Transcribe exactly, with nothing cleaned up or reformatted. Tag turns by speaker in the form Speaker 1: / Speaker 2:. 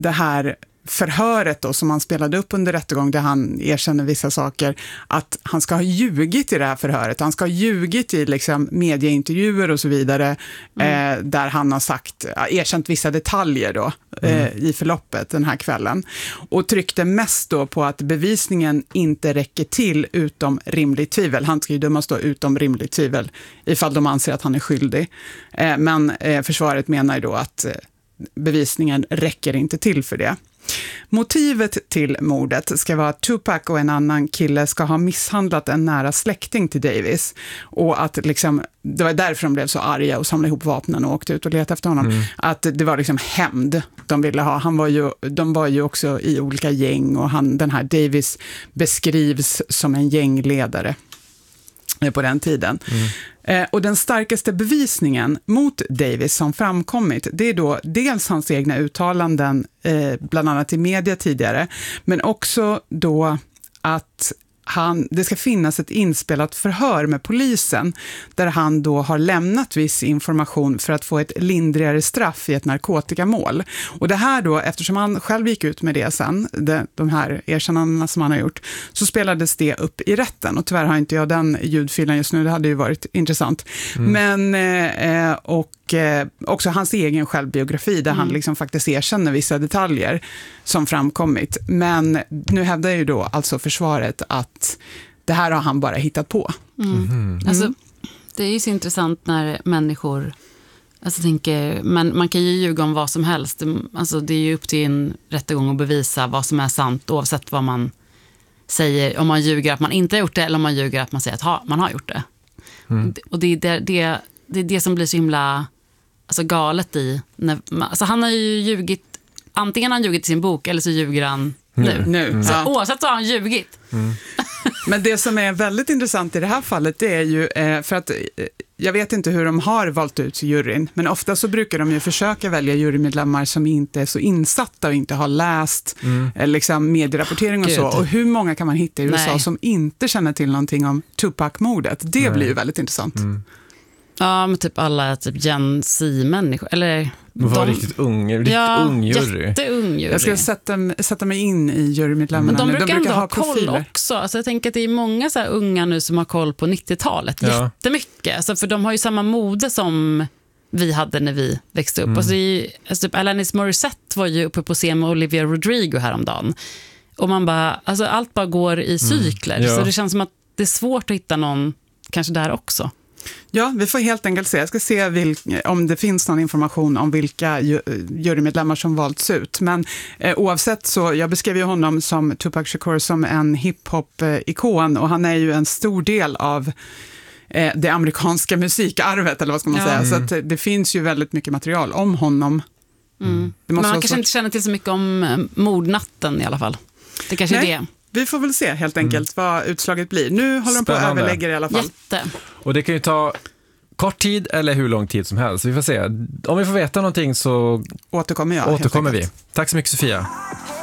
Speaker 1: det här förhöret då, som han spelade upp under rättegång där han erkänner vissa saker, att han ska ha ljugit i det här förhöret. Han ska ha ljugit i liksom medieintervjuer och så vidare mm. eh, där han har sagt, erkänt vissa detaljer då eh, mm. i förloppet den här kvällen. Och tryckte mest då på att bevisningen inte räcker till utom rimligt tvivel. Han ska ju dömas då utom rimligt tvivel ifall de anser att han är skyldig. Eh, men eh, försvaret menar ju då att eh, bevisningen räcker inte till för det. Motivet till mordet ska vara att Tupac och en annan kille ska ha misshandlat en nära släkting till Davis. Och att liksom, det var därför de blev så arga och samlade ihop vapnen och åkte ut och letade efter honom. Mm. Att det var liksom hämnd de ville ha. Han var ju, de var ju också i olika gäng och han, den här Davis beskrivs som en gängledare på den tiden. Mm. Eh, och den starkaste bevisningen mot Davis som framkommit, det är då dels hans egna uttalanden, eh, bland annat i media tidigare, men också då att han, det ska finnas ett inspelat förhör med polisen där han då har lämnat viss information för att få ett lindrigare straff i ett narkotikamål. Och det här då, eftersom han själv gick ut med det sen, det, de här erkännandena som han har gjort, så spelades det upp i rätten. Och tyvärr har inte jag den ljudfilen just nu, det hade ju varit intressant. Mm. Men, eh, och eh, också hans egen självbiografi där mm. han liksom faktiskt erkänner vissa detaljer som framkommit. Men nu hävdar ju då alltså försvaret att det här har han bara hittat på.
Speaker 2: Mm. Mm. Alltså, det är ju så intressant när människor alltså, tänker, men man kan ju ljuga om vad som helst. Alltså, det är ju upp till en rättegång att bevisa vad som är sant oavsett vad man säger. Om man ljuger att man inte har gjort det eller om man ljuger att man säger att ha, man har gjort det. Mm. Och det är det, det, det är det som blir så himla alltså, galet i. När man, alltså, han har ju ljugit, antingen har han ljugit i sin bok eller så ljuger han nu. nu. Mm. Så, ja. Oavsett så har han ljugit. Mm.
Speaker 1: Men det som är väldigt intressant i det här fallet, det är ju eh, för att eh, jag vet inte hur de har valt ut juryn, men ofta så brukar de ju försöka välja jurymedlemmar som inte är så insatta och inte har läst mm. eh, liksom medierapportering och Gud. så. Och hur många kan man hitta i U S A Nej. som inte känner till någonting om Tupac-mordet? Det Nej. blir ju väldigt intressant. Mm.
Speaker 2: Ja, men typ alla typ Gen Z-människor. Eller
Speaker 3: de var
Speaker 2: de,
Speaker 3: riktigt ung, riktigt
Speaker 2: ja,
Speaker 3: ung jury.
Speaker 2: Jätteung jury.
Speaker 1: Jag ska sätta, sätta mig in i jurymedlemmarna.
Speaker 2: Men de brukar, de brukar
Speaker 1: ha
Speaker 2: ha koll
Speaker 1: profiler.
Speaker 2: också. Alltså jag tänker att det är många så här unga nu som har koll på nittiotalet. Ja. Jättemycket. Alltså för de har ju samma mode som vi hade när vi växte upp. Mm. Alltså, i, alltså typ Alanis Morissette var ju uppe på scen med Olivia Rodrigo häromdagen. Och man bara, alltså allt bara går i cykler. Mm. Ja. Så det känns som att det är svårt att hitta någon kanske där också.
Speaker 1: Ja, vi får helt enkelt se. Jag ska se vilka, om det finns någon information om vilka ju, jurymedlemmar som valts ut. Men eh, oavsett så, jag beskrev ju honom som Tupac Shakur som en hiphop-ikon och han är ju en stor del av eh, det amerikanska musikarvet, eller vad ska man ja. säga. Så att, det finns ju väldigt mycket material om honom.
Speaker 2: Mm. Det måste Men man kanske svårt. inte känner till så mycket om eh, mordnatten i alla fall. Det kanske Nej. är det.
Speaker 1: Vi får väl se helt enkelt mm. vad utslaget blir. Nu håller de på att överlägga i alla fall.
Speaker 2: Jätte.
Speaker 3: Och det kan ju ta kort tid eller hur lång tid som helst. Vi får se. Om vi får veta någonting så
Speaker 1: återkommer jag.
Speaker 3: Återkommer vi. Tack så mycket, Sofia.